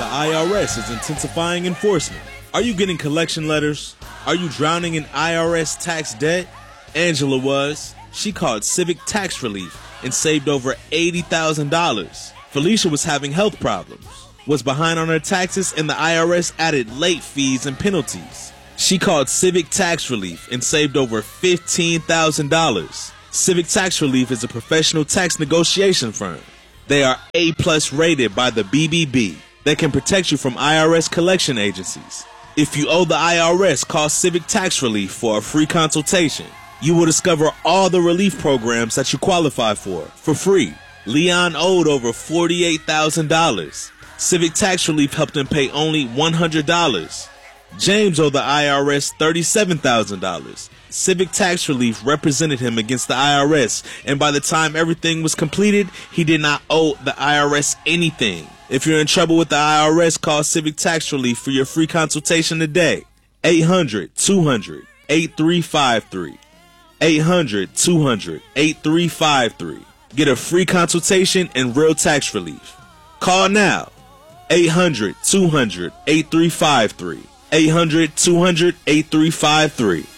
IRS is intensifying enforcement. Are you getting collection letters? Are you drowning in IRS tax debt? Angela was. She called Civic Tax Relief and saved over $80,000. Felicia was having health problems, was behind on her taxes, and the IRS added late fees and penalties. She called Civic Tax Relief and saved over $15,000. Civic Tax Relief is a professional tax negotiation firm. They are A+ rated by the BBB. They can protect you from IRS collection agencies. If you owe the IRS, call Civic Tax Relief for a free consultation. You will discover all the relief programs that you qualify for free. Leon owed over $48,000. Civic Tax Relief helped him pay only $100. James owed the IRS $37,000. Civic Tax Relief represented him against the IRS, and by the time everything was completed, he did not owe the IRS anything. If you're in trouble with the IRS, call Civic Tax Relief for your free consultation today. 800-200-8353. 800-200-8353. Get a free consultation and real tax relief. Call now. 800-200-8353. 800-200-8353.